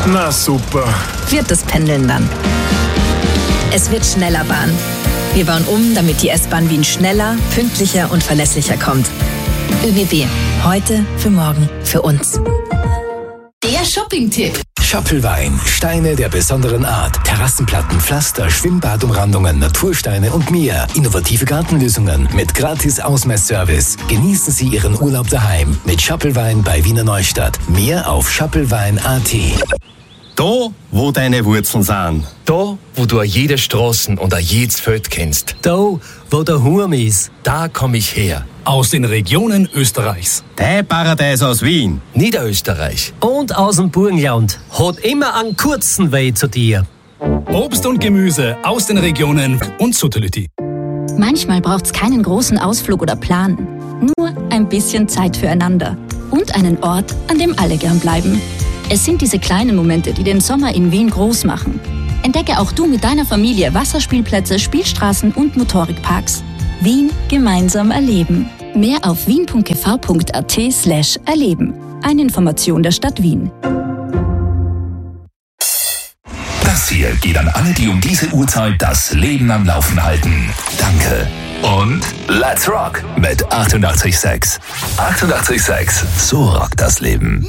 Na super. Wird das Pendeln dann. Es wird schneller Bahn. Wir bauen um, damit die S-Bahn Wien schneller, pünktlicher und verlässlicher kommt. ÖBB. Heute, für morgen, für uns. Der Shopping-Tipp. Schoppelwein, Steine der besonderen Art, Terrassenplatten, Pflaster, Schwimmbadumrandungen, Natursteine und mehr. Innovative Gartenlösungen mit gratis Ausmessservice. Genießen Sie Ihren Urlaub daheim mit Schoppelwein bei Wiener Neustadt. Mehr auf schoppelwein.at. Da, wo deine Wurzeln sind. Da, wo du jede Straßen und jedes Feld kennst. Da, wo der Hurm ist. Da komm ich her. Aus den Regionen Österreichs. Dein Paradies aus Wien. Niederösterreich. Und aus dem Burgenland. Hat immer einen kurzen Weg zu dir. Obst und Gemüse aus den Regionen und Sutterlütti. Manchmal braucht's keinen großen Ausflug oder Plan. Nur ein bisschen Zeit füreinander. Und einen Ort, an dem alle gern bleiben. Es sind diese kleinen Momente, die den Sommer in Wien groß machen. Entdecke auch du mit deiner Familie Wasserspielplätze, Spielstraßen und Motorikparks. Wien gemeinsam erleben. Mehr auf wien.gv.at/erleben. Eine Information der Stadt Wien. Das hier geht an alle, die um diese Uhrzeit das Leben am Laufen halten. Danke. Und Let's Rock mit 88,6. 88,6. So rockt das Leben.